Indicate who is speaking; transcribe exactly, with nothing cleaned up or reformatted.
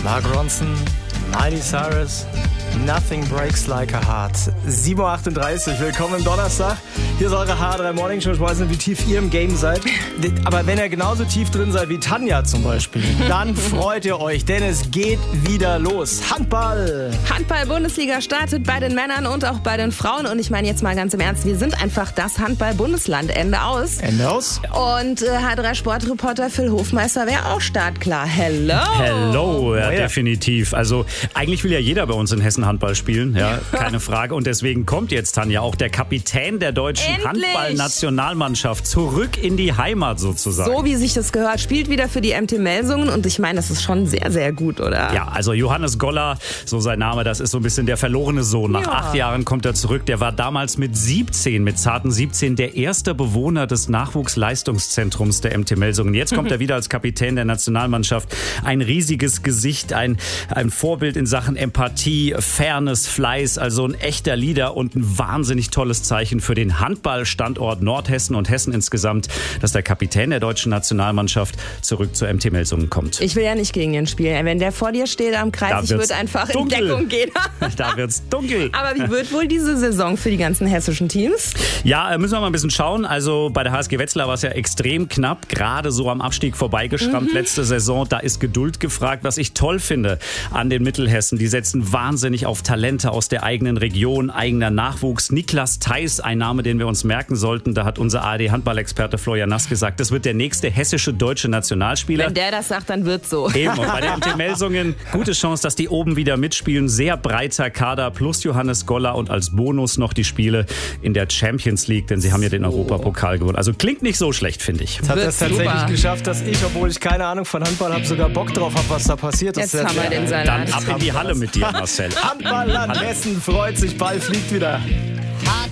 Speaker 1: Mark Ronson, Miley Cyrus, Nothing Breaks Like a Heart. sieben Uhr achtunddreißig, willkommen am Donnerstag. Hier ist eure H drei Morning Show. Ich weiß nicht, wie tief ihr im Game seid. Aber wenn ihr genauso tief drin seid wie Tanja zum Beispiel, dann freut ihr euch, denn es geht wieder los. Handball!
Speaker 2: Handball-Bundesliga startet bei den Männern und auch bei den Frauen. Und ich meine jetzt mal ganz im Ernst, wir sind einfach das Handball-Bundesland. Ende aus.
Speaker 1: Ende aus.
Speaker 2: Und äh, H drei Sportreporter Phil Hofmeister wäre auch startklar. Hello!
Speaker 3: Hello, ja,
Speaker 1: Oh ja.
Speaker 3: definitiv. Also eigentlich will ja jeder bei uns in Hessen Handball spielen, ja, keine Frage. Und deswegen kommt jetzt, Tanja, auch der Kapitän der deutschen
Speaker 2: Endlich!
Speaker 3: Handballnationalmannschaft zurück in die Heimat sozusagen.
Speaker 2: So wie sich das gehört, spielt wieder für die M T Melsungen und ich meine, das ist schon sehr, sehr gut, oder?
Speaker 3: Ja, also Johannes Goller, so sein Name, das ist so ein bisschen der verlorene Sohn. Nach
Speaker 2: Ja.
Speaker 3: acht Jahren kommt er zurück. Der war damals mit siebzehn, mit zarten siebzehn, der erste Bewohner des Nachwuchsleistungszentrums der M T Melsungen. Jetzt kommt er wieder als Kapitän der Nationalmannschaft. Ein riesiges Gesicht, ein, ein Vorbild in Sachen Empathie, Fairness, Fleiß, also ein echter Leader und ein wahnsinnig tolles Zeichen für den Handballstandort Nordhessen und Hessen insgesamt, dass der Kapitän der deutschen Nationalmannschaft zurück zur M T Melsungen kommt.
Speaker 2: Ich will ja nicht gegen ihn spielen. Wenn der vor dir steht am Kreis,
Speaker 3: Da
Speaker 2: ich
Speaker 3: wird's
Speaker 2: würde einfach
Speaker 3: dunkel.
Speaker 2: in Deckung gehen.
Speaker 3: Da wird's dunkel.
Speaker 2: Aber wie wird wohl diese Saison für die ganzen hessischen Teams?
Speaker 3: Ja, müssen wir mal ein bisschen schauen. Also bei der H S G Wetzlar war es ja extrem knapp, gerade so am Abstieg vorbeigeschrammt
Speaker 2: Mhm.
Speaker 3: letzte Saison. Da ist Geduld gefragt. Was ich toll finde an den Mittelhessen, die setzen wahnsinnig auf Talente aus der eigenen Region, eigener Nachwuchs. Niklas Theis, ein Name, den wir uns merken sollten. Da hat unser A R D-Handballexperte Florian Nass gesagt, das wird der nächste hessische deutsche Nationalspieler.
Speaker 2: Wenn der das sagt, dann wird's so.
Speaker 3: Eben, und bei der M T Melsungen gute Chance, dass die oben wieder mitspielen. Sehr breiter Kader plus Johannes Goller und als Bonus noch die Spiele in der Champions League, denn sie haben ja den Europapokal gewonnen. Also klingt nicht so schlecht, finde ich.
Speaker 1: Jetzt hat er
Speaker 2: Wird
Speaker 1: es tatsächlich
Speaker 2: super.
Speaker 1: geschafft, dass ich, obwohl ich keine Ahnung von Handball habe, sogar Bock drauf habe, was da passiert. Das
Speaker 2: Jetzt
Speaker 1: ist ja
Speaker 2: haben wir
Speaker 1: sehr-
Speaker 2: den
Speaker 3: Dann
Speaker 2: Salat.
Speaker 3: ab in die Halle mit dir, Marcel.
Speaker 1: Handballland Hessen freut sich, Ball fliegt wieder.
Speaker 4: H